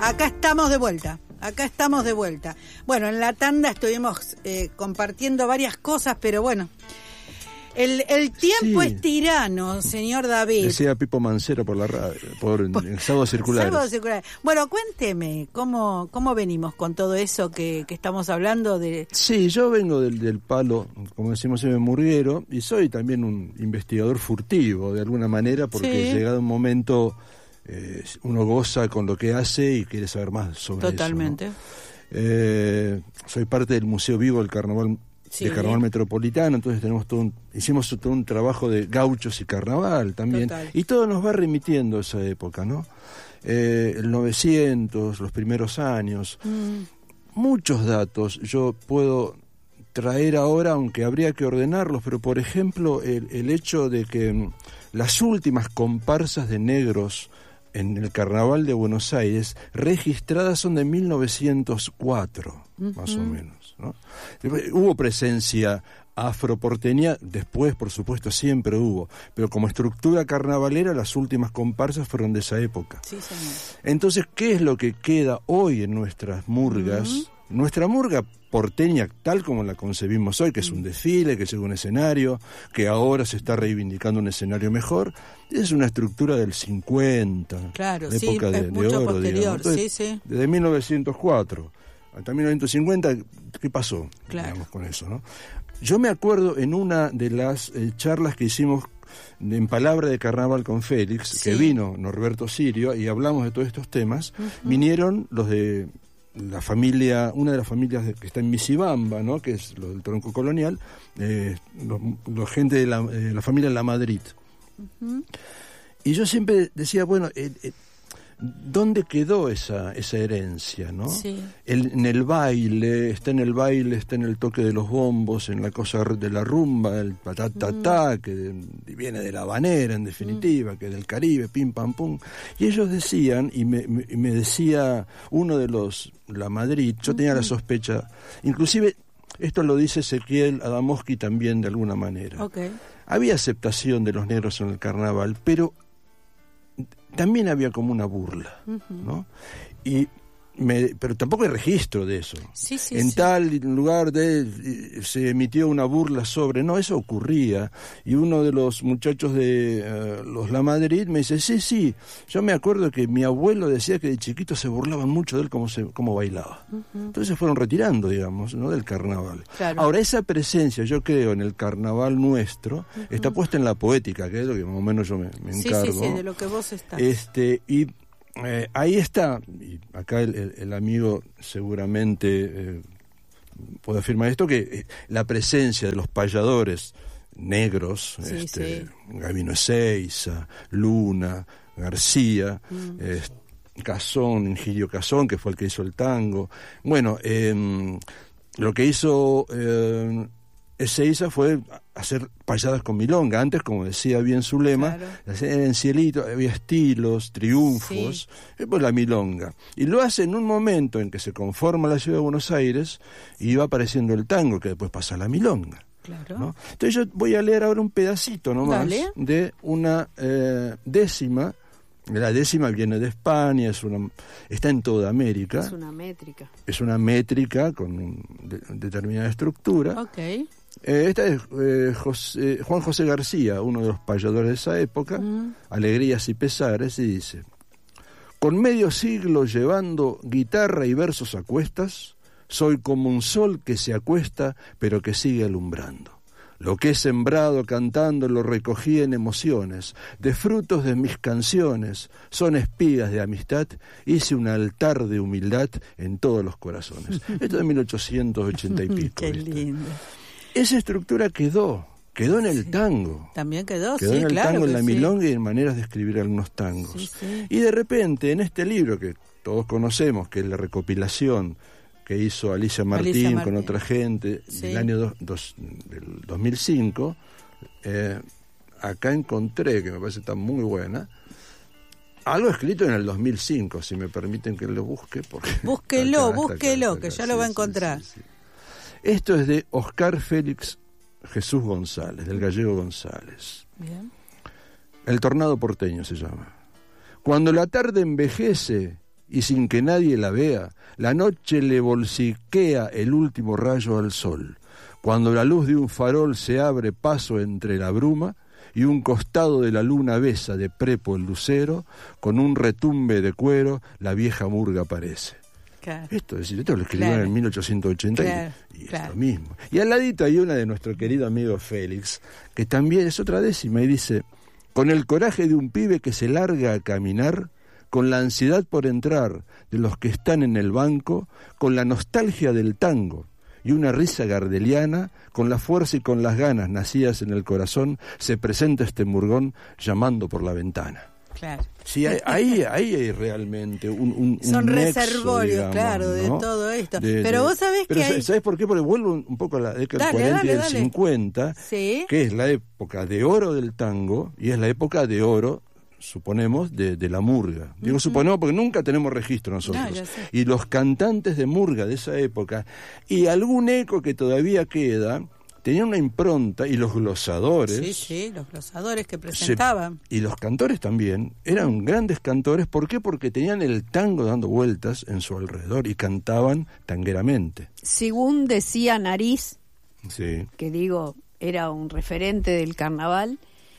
Acá estamos de vuelta. Bueno, en la tanda estuvimos compartiendo varias cosas, pero bueno, el tiempo es tirano, señor David. Decía Pipo Mancera por la radio, por Sábado Circular. Bueno, cuénteme, ¿cómo venimos con todo eso que estamos hablando de...? Sí, yo vengo del palo, como decimos en murguero, y soy también un investigador furtivo, de alguna manera, porque llegado un momento... uno goza con lo que hace y quiere saber más sobre Totalmente. eso, ¿no? Soy parte del Museo Vivo del Carnaval, del Carnaval Metropolitano, entonces hicimos todo un trabajo de gauchos y carnaval también. Total. Y todo nos va remitiendo a esa época, ¿no? El 900, los primeros años, muchos datos yo puedo traer ahora, aunque habría que ordenarlos, pero por ejemplo el hecho de que las últimas comparsas de negros en el Carnaval de Buenos Aires registradas son de 1904, más o menos, ¿no? Hubo presencia afroporteña, después por supuesto siempre hubo, pero como estructura carnavalera las últimas comparsas fueron de esa época. Sí, señor. Entonces, ¿qué es lo que queda hoy en nuestras murgas? Nuestra murga porteña, tal como la concebimos hoy, que es un desfile, que es un escenario, que ahora se está reivindicando un escenario mejor, es una estructura del 50, claro, de época de oro, posterior, digamos. Entonces, desde 1904 hasta 1950, ¿qué pasó? Claro. Digamos, con eso, ¿no? Yo me acuerdo en una de las charlas que hicimos en Palabra de Carnaval con Félix, que vino Norberto Sirio, y hablamos de todos estos temas, vinieron los de la familia, una de las familias que está en Misibamba, ¿no? Que es lo del tronco colonial, los gente de la familia La Madrid. Y yo siempre decía, bueno, ¿dónde quedó esa herencia, no? Sí. En el baile, está en el toque de los bombos, en la cosa de la rumba, el patatatá, que viene de la habanera, en definitiva, que del Caribe, pim, pam, pum. Y ellos decían, y me decía uno de los La Madrid, yo tenía la sospecha, inclusive esto lo dice Ezequiel Adamowski también de alguna manera. Okay. Había aceptación de los negros en el carnaval, pero también había como una burla, ¿no? Pero tampoco hay registro de eso. Tal lugar se emitió una burla sobre... No, eso ocurría. Y uno de los muchachos de los La Madrid me dice, sí, yo me acuerdo que mi abuelo decía que de chiquito se burlaban mucho de él cómo bailaba. Entonces se fueron retirando, digamos, ¿no? Del carnaval. Claro. Ahora, esa presencia, yo creo, en el carnaval nuestro, está puesta en la poética, que es lo que más o menos yo me encargo. Sí, de lo que vos estás. Ahí está, y acá el amigo seguramente puede afirmar esto, que la presencia de los payadores negros, Gabino Ezeiza, Luna, García, Cazón, Ingirio Cazón, que fue el que hizo el tango. Bueno, lo que hizo Ezeiza fue hacer payadas con milonga. Antes, como decía bien su lema, en cielito había estilos, triunfos, pues la milonga. Y lo hace en un momento en que se conforma la ciudad de Buenos Aires y va apareciendo el tango, que después pasa a la milonga. Claro. ¿No? Entonces yo voy a leer ahora un pedacito nomás de una décima. La décima viene de España, está en toda América. Es una métrica. Es una métrica con determinada estructura. Okay. Esta es Juan José García, uno de los payadores de esa época, Alegrías y Pesares, y dice: con medio siglo llevando guitarra y versos a cuestas, soy como un sol que se acuesta pero que sigue alumbrando. Lo que he sembrado cantando lo recogí en emociones, de frutos de mis canciones, son espigas de amistad, hice un altar de humildad en todos los corazones. Esto de 1880 y pico. Qué lindo. Esa estructura quedó en el tango. También quedó en el claro tango, en la milonga y en maneras de escribir algunos tangos. Y de repente, en este libro que todos conocemos, que es la recopilación que hizo Alicia Martín con otra gente, del año del 2005, acá encontré, que me parece está muy buena, algo escrito en el 2005, si me permiten que lo busque. Búsquelo, que ya lo va a encontrar. Sí. Esto es de Oscar Félix Jesús González, del Gallego González. Bien. El tornado porteño se llama. Cuando la tarde envejece y sin que nadie la vea, la noche le bolsiquea el último rayo al sol. Cuando la luz de un farol se abre paso entre la bruma, y un costado de la luna besa de prepo el lucero, con un retumbe de cuero, la vieja murga aparece. Claro. Esto lo escribieron en 1880 y es lo mismo. Y al ladito hay una de nuestro querido amigo Félix, que también es otra décima, y dice: con el coraje de un pibe que se larga a caminar, con la ansiedad por entrar de los que están en el banco, con la nostalgia del tango y una risa gardeliana, con la fuerza y con las ganas nacidas en el corazón, se presenta este murgón llamando por la ventana. Claro. Sí, ahí hay realmente un son nexo, reservorios, digamos, claro, ¿no? de todo esto. Pero vos sabés que hay... ¿Sabés por qué? Porque vuelvo un poco a la década del 40 y del 50, ¿sí? Que es la época de oro del tango y es la época de oro, suponemos, de la murga. Digo suponemos porque nunca tenemos registro nosotros. No, y los cantantes de murga de esa época, y algún eco que todavía queda, tenían una impronta, y los glosadores... Sí, los glosadores que presentaban. Y los cantores también, eran grandes cantores. ¿Por qué? Porque tenían el tango dando vueltas en su alrededor y cantaban tangueramente. Según decía Nariz, sí, que digo, era un referente del carnaval,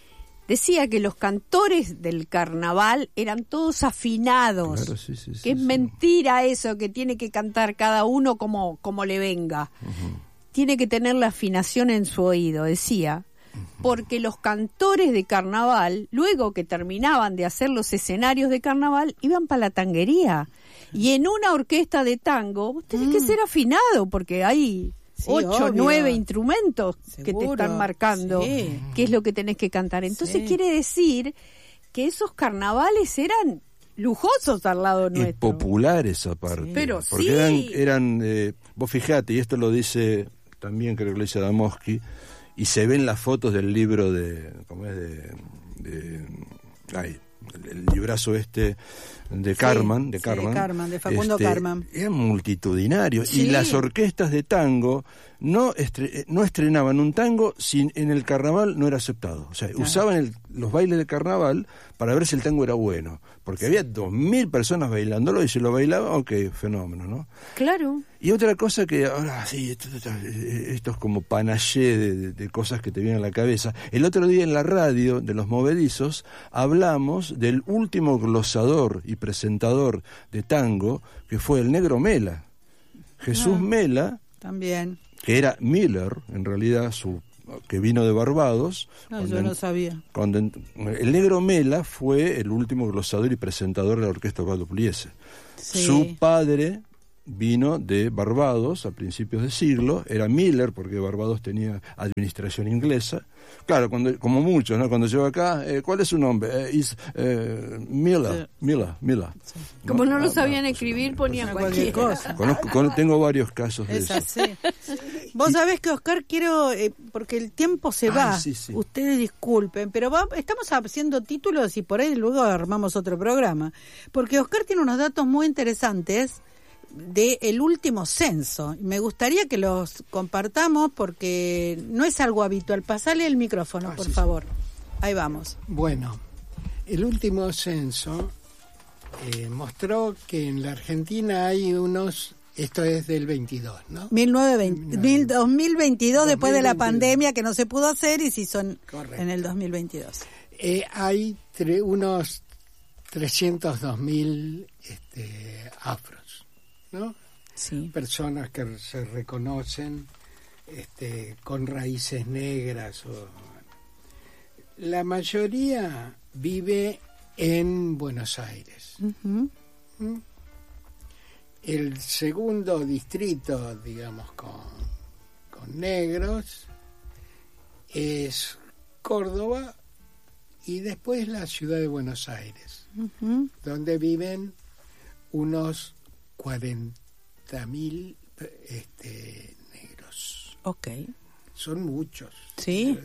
decía que los cantores del carnaval eran todos afinados. Claro, sí, que es mentira eso, que tiene que cantar cada uno como le venga. Tiene que tener la afinación en su oído, decía, porque los cantores de carnaval, luego que terminaban de hacer los escenarios de carnaval, iban para la tanguería. Y en una orquesta de tango, vos tenés que ser afinado, porque hay 8, 9 instrumentos que te están marcando qué es lo que tenés que cantar. Entonces quiere decir que esos carnavales eran lujosos al lado nuestro. Y populares aparte. Pero porque eran vos fijate, y esto lo dice... también creo que lo dice Adamowski, y se ven las fotos del libro el librazo de Carman, de Facundo Carman. Eran multitudinarios, y las orquestas de tango no estrenaban un tango si en el carnaval no era aceptado. O sea, usaban los bailes de carnaval para ver si el tango era bueno, porque había 2.000 personas bailándolo, y si lo bailaba, fenómeno, ¿no? Claro. Y otra cosa que ahora sí, esto es como panayé de cosas que te vienen a la cabeza. El otro día en la radio de Los Movedizos hablamos del último glosador y presentador de tango, que fue el Negro Mela. Jesús Mela, también, que era Miller, en realidad, que vino de Barbados. Yo no sabía. El Negro Mela fue el último glosador y presentador de la orquesta Osvaldo Pugliese. Sí. Su padre vino de Barbados a principios de siglo, era Miller, porque Barbados tenía administración inglesa. Claro, como muchos, ¿no? Cuando llegó acá, ¿cuál es su nombre? Miller. Sí. Como no lo sabían escribir, ponían cualquier cosa. Tengo varios casos de eso. Vos sabés que, Oscar, quiero, porque el tiempo se va, ustedes disculpen, pero estamos haciendo títulos y por ahí luego armamos otro programa, porque Oscar tiene unos datos muy interesantes del último censo. Me gustaría que los compartamos porque no es algo habitual. Pasale el micrófono, por favor. Ahí vamos. Bueno, el último censo mostró que en la Argentina hay unos, esto es del 22, ¿no? 2022, después de la pandemia que no se pudo hacer, y si son en el 2022. Hay unos 302.000 afros, ¿no? Sí. Personas que se reconocen con raíces negras. La mayoría vive en Buenos Aires. Uh-huh. El segundo distrito, digamos, con negros es Córdoba, y después la ciudad de Buenos Aires, uh-huh, donde viven unos 40.000 negros. Okay. Son muchos. Sí.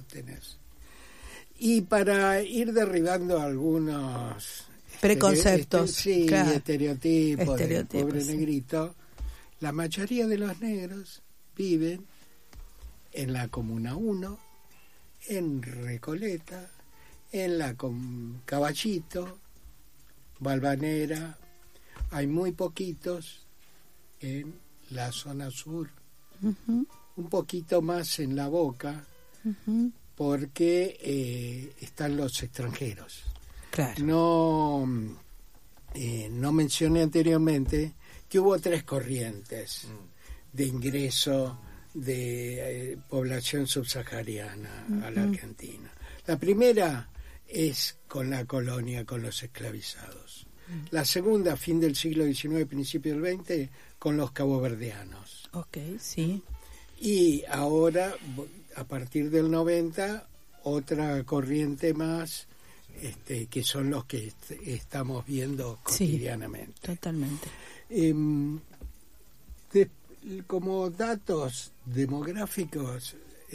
Y para ir derribando algunos preconceptos, claro, estereotipos del pobre negrito, la mayoría de los negros viven en la Comuna 1, en Recoleta, en la Caballito, Valvanera, hay muy poquitos en la zona sur, un poquito más en La Boca, porque están los extranjeros. Claro. No mencioné anteriormente que hubo 3 corrientes de ingreso de población subsahariana a la Argentina. La primera es con la colonia, con los esclavizados. La segunda, fin del siglo XIX, principio del XX, con los caboverdianos. Okay, sí. Y ahora, a partir del 90, otra corriente más, que son los que estamos viendo cotidianamente. Sí, totalmente. Como datos demográficos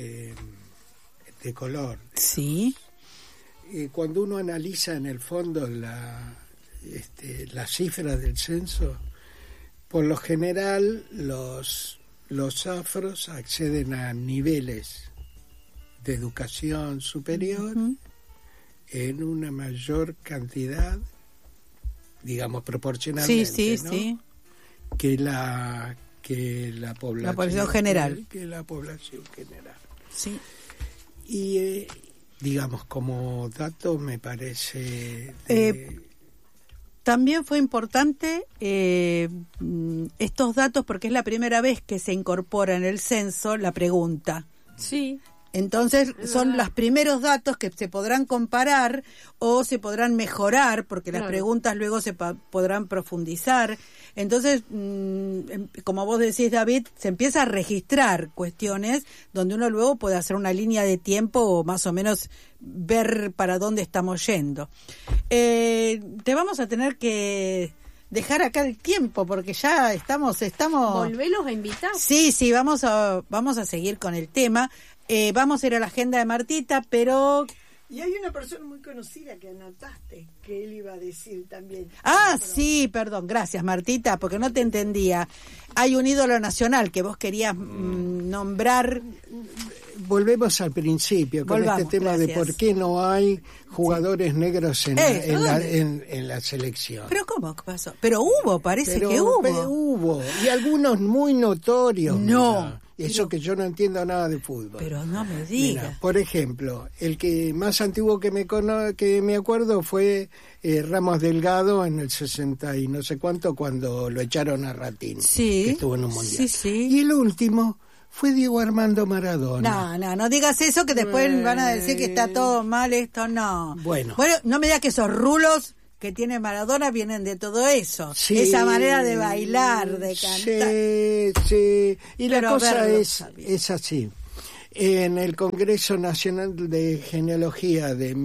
de color, sí. Cuando uno analiza en el fondo las cifras del censo, por lo general los afros acceden a niveles de educación superior en una mayor cantidad, digamos proporcionalmente, ¿no? Sí. que la población general. Que la población general. Sí. Y digamos, como dato me parece... También fue importante estos datos porque es la primera vez que se incorpora en el censo la pregunta. Sí. Entonces son los primeros datos que se podrán comparar o se podrán mejorar porque las preguntas luego se podrán profundizar. Entonces, como vos decís, David, se empieza a registrar cuestiones donde uno luego puede hacer una línea de tiempo o más o menos ver para dónde estamos yendo. Te vamos a tener que dejar acá el tiempo porque ya estamos. Volvelos a invitar. Sí, vamos a seguir con el tema. Vamos a ir a la agenda de Martita, pero... Y hay una persona muy conocida que anotaste, que él iba a decir también. Sí, perdón, gracias Martita, porque no te entendía. Hay un ídolo nacional que vos querías nombrar. Volvemos al principio con este tema de por qué no hay jugadores negros en la selección. ¿Pero cómo pasó? Pero hubo, parece que hubo. Pero hubo, y algunos muy notorios. No. Eso que yo no entiendo nada de fútbol. Pero no me digas. Mira, por ejemplo, el que más antiguo que me acuerdo fue Ramos Delgado en el 60 y no sé cuánto, cuando lo echaron a Ratín, que estuvo en un mundial. Sí. Y el último fue Diego Armando Maradona. No digas eso, que después van a decir que está todo mal esto, no. Bueno, no me digas que esos rulos que tiene Maradona vienen de todo eso, sí, esa manera de bailar, de cantar. Sí. Y la cosa es así. En el Congreso Nacional de Genealogía de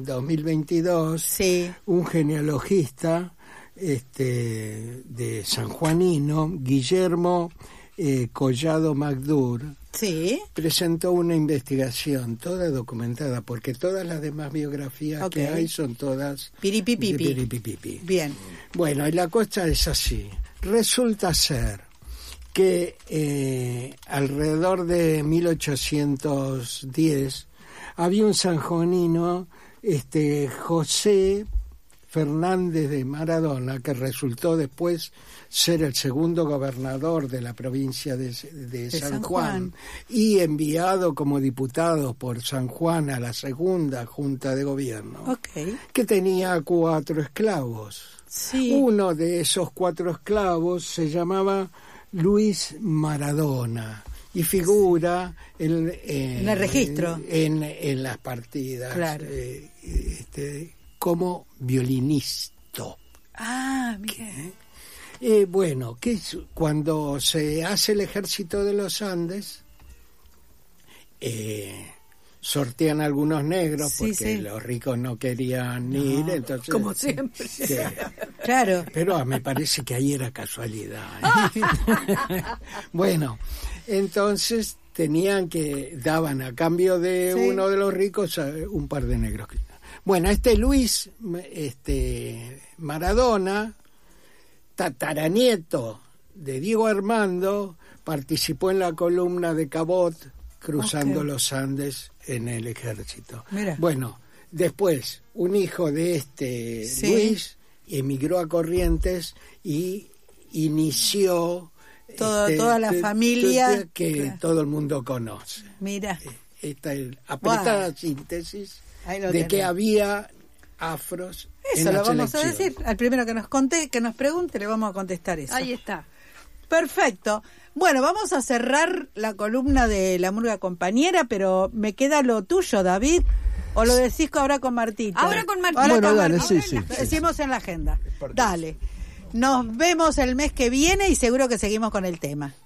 2022, un genealogista de sanjuanino, Guillermo Collado Magdur, presentó una investigación toda documentada, porque todas las demás biografías que hay son todas piripipipi. Bien. Bueno, y la cosa es así. Resulta ser que alrededor de 1810 había un sanjuanino, José Fernández de Maradona, que resultó después ser el segundo gobernador de la provincia de San Juan y enviado como diputado por San Juan a la segunda Junta de Gobierno, que tenía 4 esclavos. Uno de esos 4 esclavos se llamaba Luis Maradona y figura en el registro, en las partidas, como violinista. Mira. Bueno, que cuando se hace el ejército de los Andes, sortean algunos negros porque los ricos no querían ir, entonces, como siempre. Claro. Pero me parece que ahí era casualidad. Bueno, entonces daban a cambio de uno de los ricos un par de negros. Bueno, Luis Maradona, tataranieto de Diego Armando, participó en la columna de Cabot cruzando los Andes en el ejército. Mira. Bueno, después un hijo de Luis emigró a Corrientes y inició toda la familia que todo el mundo conoce. Mira. Esta es apretada síntesis de que había afros. Eso lo vamos a decir. Al primero que nos pregunte, le vamos a contestar eso. Ahí está. Perfecto. Bueno, vamos a cerrar la columna de La Murga Compañera, pero me queda lo tuyo, David. ¿O lo decís ahora con Martita? Ahora con Martita. Bueno, dale, sí. Decimos en la agenda. Dale. Nos vemos el mes que viene y seguro que seguimos con el tema.